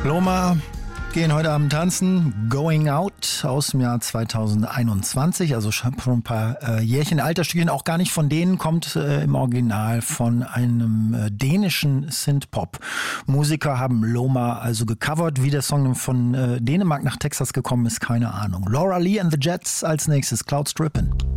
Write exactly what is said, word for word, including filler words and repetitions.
Loma gehen heute Abend tanzen. Going Out aus dem Jahr zweitausendeinundzwanzig, also schon ein paar äh, Jährchen alter Stückchen, auch gar nicht von denen, kommt äh, im Original von einem äh, dänischen Synth-Pop-Musiker, haben Loma also gecovert. Wie der Song von äh, Dänemark nach Texas gekommen ist, keine Ahnung. Laura Lee and the Jets als nächstes, Cloud Strippin'.